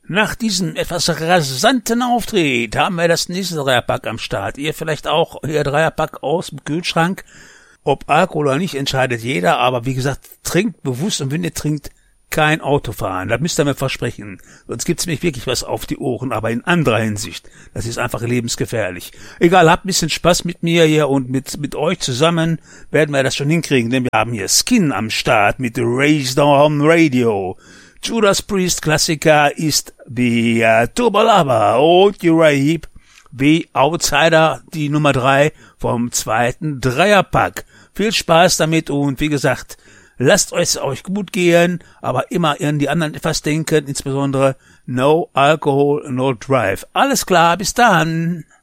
Nach diesem etwas rasanten Auftritt haben wir das nächste Dreierpack am Start. Ihr vielleicht auch Ihr Dreierpack aus dem Kühlschrank. Ob Alkohol oder nicht, entscheidet jeder. Aber wie gesagt, trinkt bewusst und wenn ihr trinkt, kein Auto fahren. Das müsst ihr mir versprechen. Sonst gibt's nämlich wirklich was auf die Ohren, aber in anderer Hinsicht. Das ist einfach lebensgefährlich. Egal, habt ein bisschen Spaß mit mir hier und mit euch zusammen werden wir das schon hinkriegen. Denn wir haben hier Skin am Start mit Raised on Radio. Judas Priest Klassiker ist die Turbo Lover und Uriah Heep wie Outsider, die Nummer 3 vom zweiten Dreierpack. Viel Spaß damit und wie gesagt, lasst euch gut gehen, aber immer an die anderen etwas denken, insbesondere No Alcohol, No Drive. Alles klar, bis dann.